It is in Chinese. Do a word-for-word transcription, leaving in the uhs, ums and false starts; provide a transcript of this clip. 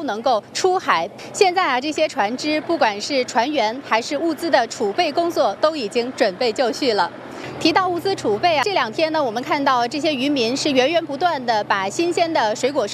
能够出海。现在啊，这些船只不管是船员还是物资的储备工作，都已经准备就绪了。提到物资储备啊，这两天呢，我们看到这些渔民是源源不断的把新鲜的水果